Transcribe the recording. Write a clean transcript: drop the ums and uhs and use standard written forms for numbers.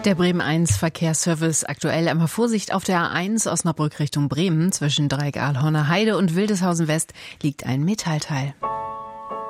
Der Bremen 1 Verkehrsservice aktuell einmal Vorsicht auf der A1 Osnabrück Richtung Bremen. Zwischen Dreieck Ahlhorner Heide und Wildeshausen West liegt ein Metallteil.